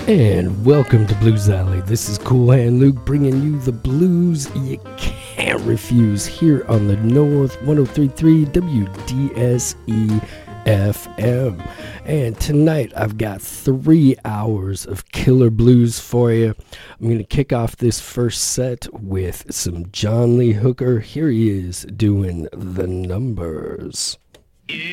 And welcome to Blues Alley. This is Cool Hand Luke bringing you the blues you can't refuse here on the North 103.3 WDSE FM. And tonight I've got 3 hours of killer blues for you. I'm going to kick off this first set with some John Lee Hooker. Here he is doing The Numbers.